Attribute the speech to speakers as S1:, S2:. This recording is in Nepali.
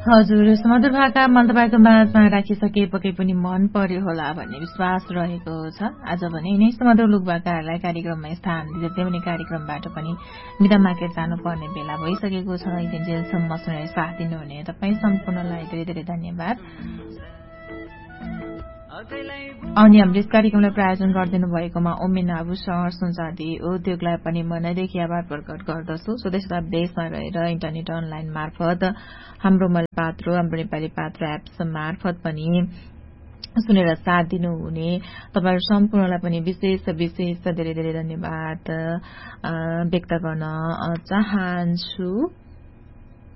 S1: हजुर, सुमधुर भाका मैले तपाईँको माझमा राखिसके पक्कै पनि मन पर्यो होला भन्ने विश्वास रहेको छ। आज भने यिनै सुमधुर लोकभाकाहरूलाई कार्यक्रममा स्थान दिँदै पनि कार्यक्रमबाट पनि बिदा मागेर जानुपर्ने बेला भइसकेको छ। जेलसम्म सुनेर साथ दिनुहुने तपाईँ सम्पूर्णलाई धेरै धेरै धन्यवाद। अनि हामीले यस कार्यक्रमलाई प्रायोजन गरिदिनु भएकोमा उमेन आबु सहर सुनचाँदी उद्योगलाई पनि मनैदेखि आभार प्रकट गर्दछु। स्वदेशका देशमा रहेर इन्टरनेट अनलाइन मार्फत हाम्रो पात्रो हाम्रो नेपाली पात्र एप्स मार्फत पनि सुनेर साथ दिनुहुने तपाईहरु सम्पूर्णलाई पनि विशेष विशेष धेरै धेरै धन्यवाद व्यक्त गर्न चाहन्छु।